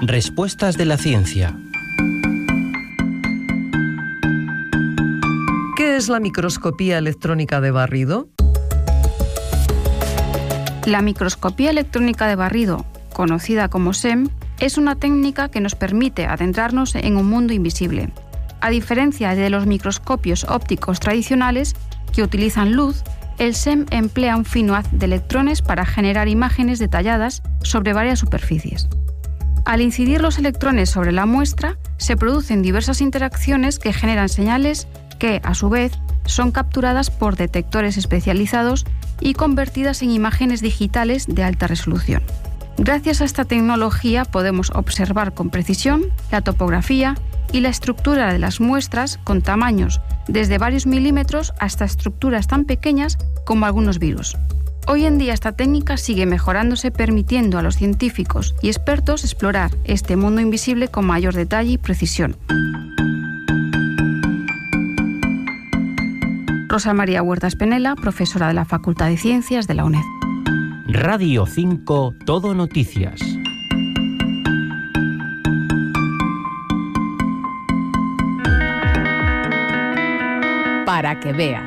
Respuestas de la ciencia. ¿Qué es la microscopía electrónica de barrido? La microscopía electrónica de barrido, conocida como SEM, es una técnica que nos permite adentrarnos en un mundo invisible. A diferencia de los microscopios ópticos tradicionales, que utilizan luz, el SEM emplea un fino haz de electrones para generar imágenes detalladas sobre varias superficies. Al incidir los electrones sobre la muestra, se producen diversas interacciones que generan señales que, a su vez, son capturadas por detectores especializados y convertidas en imágenes digitales de alta resolución. Gracias a esta tecnología podemos observar con precisión la topografía y la estructura de las muestras con tamaños desde varios milímetros hasta estructuras tan pequeñas como algunos virus. Hoy en día esta técnica sigue mejorándose, permitiendo a los científicos y expertos explorar este mundo invisible con mayor detalle y precisión. Rosa María Huertas Penela, profesora de la Facultad de Ciencias de la UNED. Radio 5 Todo Noticias. Para que veas.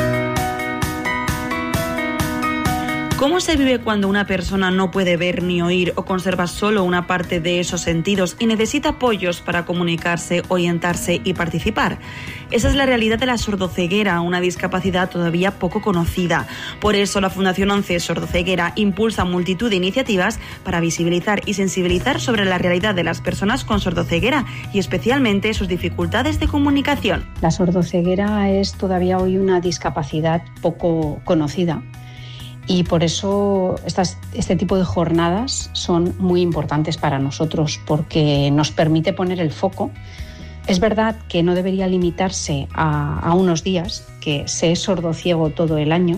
¿Cómo se vive cuando una persona no puede ver ni oír o conserva solo una parte de esos sentidos y necesita apoyos para comunicarse, orientarse y participar? Esa es la realidad de la sordoceguera, una discapacidad todavía poco conocida. Por eso la Fundación 11 Sordoceguera impulsa multitud de iniciativas para visibilizar y sensibilizar sobre la realidad de las personas con sordoceguera y especialmente sus dificultades de comunicación. La sordoceguera es todavía hoy una discapacidad poco conocida. Y por eso este tipo de jornadas son muy importantes para nosotros, porque nos permite poner el foco. Es verdad que no debería limitarse a unos días, que se es sordociego todo el año,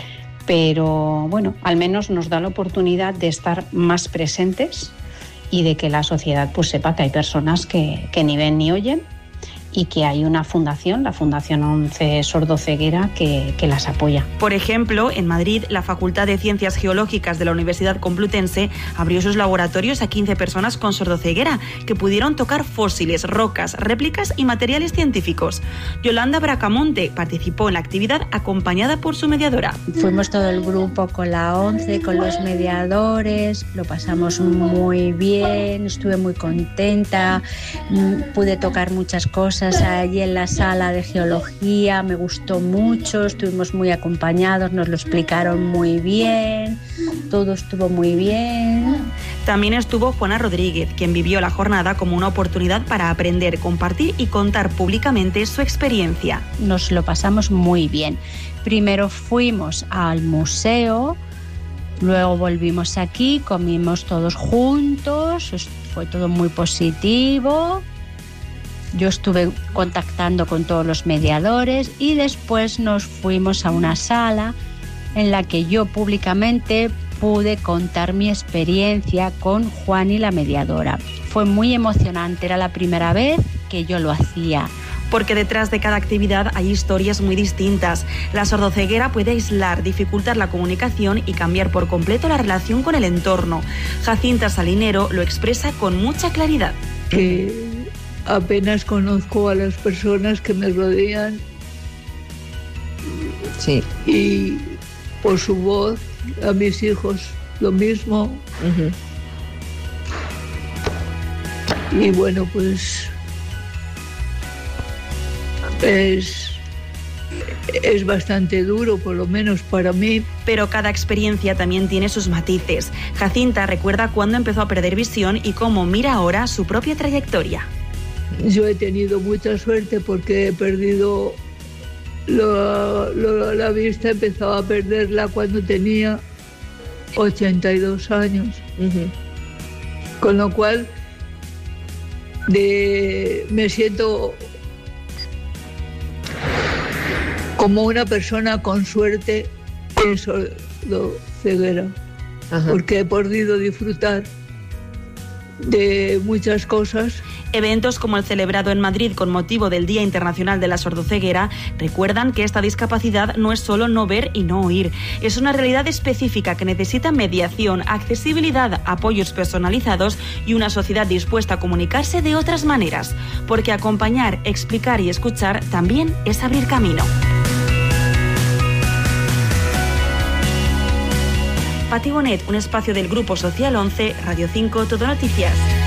pero bueno, al menos nos da la oportunidad de estar más presentes y de que la sociedad pues sepa que hay personas que ni ven ni oyen, y que hay una fundación, la Fundación 11 Sordoceguera, que las apoya. Por ejemplo, en Madrid, la Facultad de Ciencias Geológicas de la Universidad Complutense abrió sus laboratorios a 15 personas con sordoceguera que pudieron tocar fósiles, rocas, réplicas y materiales científicos. Yolanda Bracamonte participó en la actividad acompañada por su mediadora. Fuimos todo el grupo con la 11, con los mediadores, lo pasamos muy bien, estuve muy contenta, pude tocar muchas cosas allí en la sala de geología, me gustó mucho, estuvimos muy acompañados, nos lo explicaron muy bien, todo estuvo muy bien. También estuvo Juana Rodríguez, quien vivió la jornada como una oportunidad para aprender, compartir y contar públicamente su experiencia. Nos lo pasamos muy bien. Primero fuimos al museo, luego volvimos aquí, comimos todos juntos, fue todo muy positivo. Yo estuve contactando con todos los mediadores y después nos fuimos a una sala en la que yo públicamente pude contar mi experiencia con Juan y la mediadora. Fue muy emocionante, era la primera vez que yo lo hacía. Porque detrás de cada actividad hay historias muy distintas. La sordoceguera puede aislar, dificultar la comunicación y cambiar por completo la relación con el entorno. Jacinta Salinero lo expresa con mucha claridad. Que apenas conozco a las personas que me rodean. Sí. Y por su voz, a mis hijos lo mismo. Y bueno, pues es bastante duro, por lo menos para mí. Pero cada experiencia también tiene sus matices. Jacinta recuerda cuándo empezó a perder visión y cómo mira ahora su propia trayectoria. Yo he tenido mucha suerte porque he perdido la vista, empezaba a perderla cuando tenía 82 años. Con lo cual me siento como una persona con suerte en sordoceguera, porque he podido disfrutar de muchas cosas. Eventos como el celebrado en Madrid con motivo del Día Internacional de la Sordoceguera recuerdan que esta discapacidad no es solo no ver y no oír. Es una realidad específica que necesita mediación, accesibilidad, apoyos personalizados y una sociedad dispuesta a comunicarse de otras maneras. Porque acompañar, explicar y escuchar también es abrir camino. Pati Bonet, un espacio del Grupo Social 11, Radio 5, Todo Noticias.